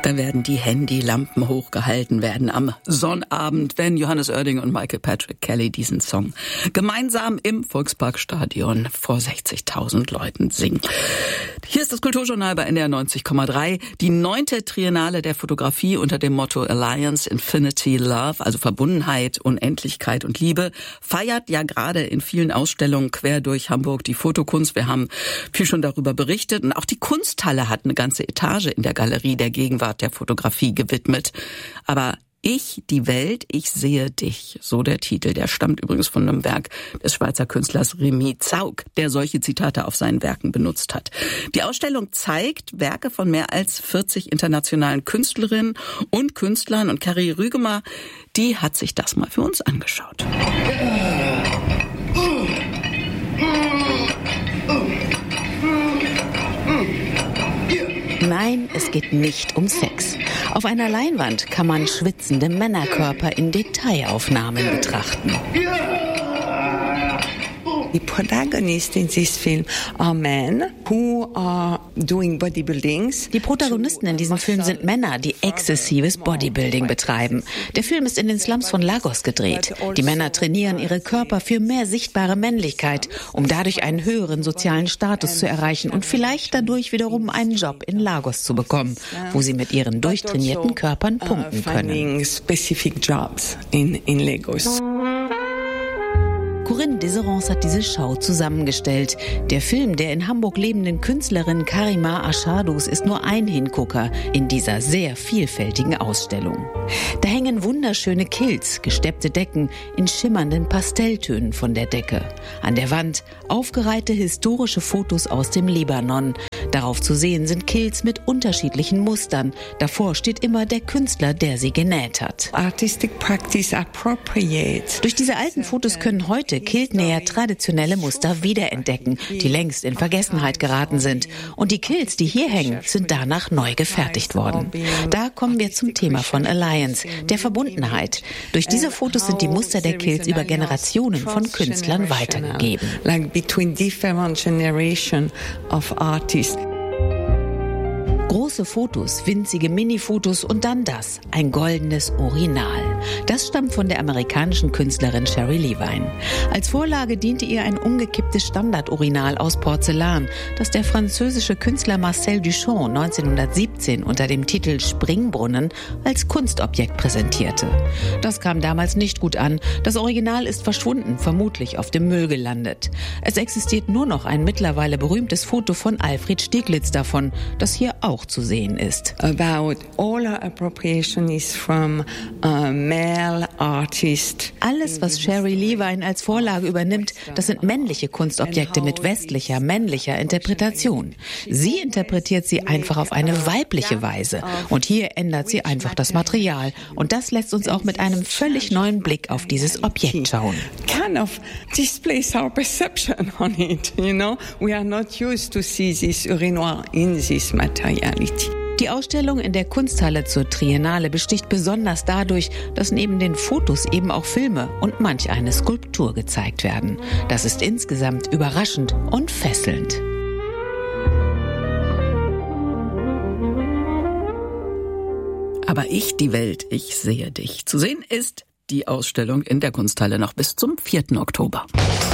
Da werden die Handylampen hochgehalten werden am Sonnabend, wenn Johannes Oerding und Michael Patrick Kelly diesen Song gemeinsam im Volksparkstadion vor 60.000 Leuten singen. Hier ist das Kulturjournal bei NDR 90,3. Die 9. Triennale der Fotografie unter dem Motto Alliance, Infinity, Love, also Verbundenheit, Unendlichkeit und Liebe, feiert ja gerade in vielen Ausstellungen quer durch Hamburg die Fotokunst. Wir haben viel schon darüber berichtet. Und auch die Kunsthalle hat eine ganze Etage in der Galerie der Gegenwart der Fotografie gewidmet. Aber Ich, die Welt, ich sehe dich, so der Titel. Der stammt übrigens von einem Werk des Schweizer Künstlers Rémy Zaugg, der solche Zitate auf seinen Werken benutzt hat. Die Ausstellung zeigt Werke von mehr als 40 internationalen Künstlerinnen und Künstlern. Und Carrie Rügemer, die hat sich das mal für uns angeschaut. Nein, es geht nicht um Sex. Auf einer Leinwand kann man schwitzende Männerkörper in Detailaufnahmen betrachten. The protagonists in this film are men who are doing bodybuildings. Die Protagonisten in diesem Film sind Männer, die exzessives Bodybuilding betreiben. Der Film ist in den Slums von Lagos gedreht. Die Männer trainieren ihre Körper für mehr sichtbare Männlichkeit, um dadurch einen höheren sozialen Status zu erreichen und vielleicht dadurch wiederum einen Job in Lagos zu bekommen, wo sie mit ihren durchtrainierten Körpern punkten können. Specific jobs in Lagos. Corinne Deserance hat diese Schau zusammengestellt. Der Film der in Hamburg lebenden Künstlerin Karima Aschadus ist nur ein Hingucker in dieser sehr vielfältigen Ausstellung. Da hängen wunderschöne Kilts, gesteppte Decken in schimmernden Pastelltönen von der Decke. An der Wand aufgereihte historische Fotos aus dem Libanon. Darauf zu sehen sind Kilts mit unterschiedlichen Mustern. Davor steht immer der Künstler, der sie genäht hat. Artistic practice appropriate. Durch diese alten Fotos können heute Kiltnäher traditionelle Muster wiederentdecken, die längst in Vergessenheit geraten sind. Und die Kilts, die hier hängen, sind danach neu gefertigt worden. Da kommen wir zum Thema von Alliance, der Verbundenheit. Durch diese Fotos sind die Muster der Kilts über Generationen von Künstlern weitergegeben. Like between different generations of artists. Große Fotos, winzige Mini-Fotos und dann das, ein goldenes Urinal. Das stammt von der amerikanischen Künstlerin Sherry Levine. Als Vorlage diente ihr ein umgekipptes Standardurinal aus Porzellan, das der französische Künstler Marcel Duchamp 1917 unter dem Titel Springbrunnen als Kunstobjekt präsentierte. Das kam damals nicht gut an. Das Original ist verschwunden, vermutlich auf dem Müll gelandet. Es existiert nur noch ein mittlerweile berühmtes Foto von Alfred Stieglitz davon, das hier auch zu sehen ist. About all our appropriation is from male artists. Alles, was Sherry Levine als Vorlage übernimmt, das sind männliche Kunstobjekte mit westlicher, männlicher Interpretation. Sie interpretiert sie einfach auf eine weibliche Weise. Und hier ändert sie einfach das Material. Und das lässt uns auch mit einem völlig neuen Blick auf dieses Objekt schauen. Kind of displays our perception on it, you know? We are not used to see this urinoir in this materiality. Die Ausstellung in der Kunsthalle zur Triennale besticht besonders dadurch, dass neben den Fotos eben auch Filme und manch eine Skulptur gezeigt werden. Das ist insgesamt überraschend und fesselnd. Aber ich, die Welt, ich sehe dich. Zu sehen ist die Ausstellung in der Kunsthalle noch bis zum 4. Oktober.